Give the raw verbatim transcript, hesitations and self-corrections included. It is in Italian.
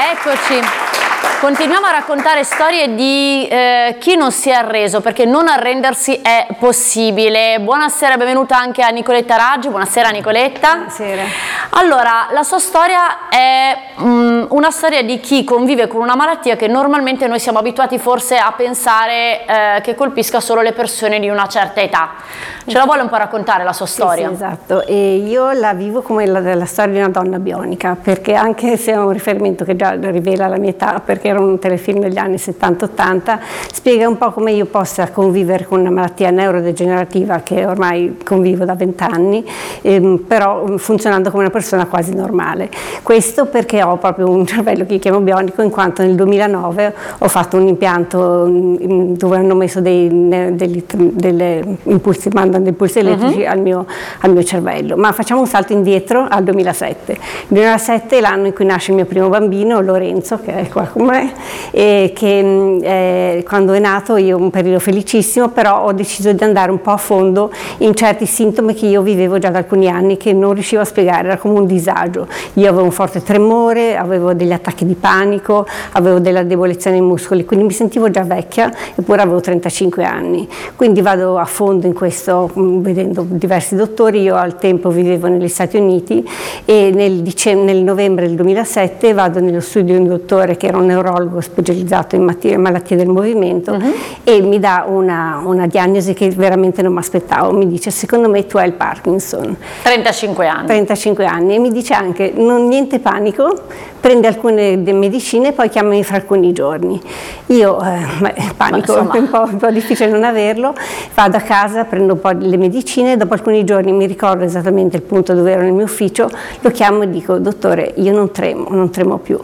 Eccoci, continuiamo a raccontare storie di eh, chi non si è arreso, perché non arrendersi è possibile. Buonasera, benvenuta anche a Nicoletta Raggi. Buonasera Nicoletta. Buonasera. Allora, la sua storia è um, una storia di chi convive con una malattia che normalmente noi siamo abituati forse a pensare eh, che colpisca solo le persone di una certa età. Ce la vuole un po' raccontare la sua storia? Sì, sì, esatto, e io la vivo come la, la storia di una donna bionica, perché anche se è un riferimento che già rivela la mia età, perché era un telefilm degli anni settanta ottanta, spiega un po' come io possa convivere con una malattia neurodegenerativa che ormai convivo da vent'anni, ehm, però funzionando come una persona quasi normale. Questo perché ho proprio un cervello che io chiamo bionico, in quanto nel duemilanove ho fatto un impianto dove hanno messo dei, dei, delle impulsi, mandano dei impulsi elettrici uh-huh. al, mio, al mio cervello. Ma facciamo un salto indietro al duemilasette. Il duemilasette è l'anno in cui nasce il mio primo bambino, Lorenzo, che è qua con me, e che eh, quando è nato io un periodo felicissimo, però ho deciso di andare un po' a fondo in certi sintomi che io vivevo già da alcuni anni, che non riuscivo a spiegare, era come un disagio. Io avevo un forte tremore, avevo degli attacchi di panico, avevo della debolezza nei muscoli, quindi mi sentivo già vecchia, eppure avevo trentacinque anni. Quindi vado a fondo in questo, vedendo diversi dottori. Io al tempo vivevo negli Stati Uniti e nel, dicembre, nel novembre del duemilasette vado nello studio di un dottore che era un neurologo specializzato in malattie, malattie del movimento uh-huh. e mi dà una, una diagnosi che veramente non mi aspettavo. Mi dice: secondo me tu hai il Parkinson. trentacinque anni. trentacinque anni, e mi dice anche: non niente panico, prendi alcune medicine e poi chiamami fra alcuni giorni. Io eh, panico, è un po', un po' difficile non averlo, vado a casa, prendo un po' le medicine, dopo alcuni giorni mi ricordo esattamente il punto dove ero nel mio ufficio, lo chiamo e dico: dottore, io non tremo, non tremo più.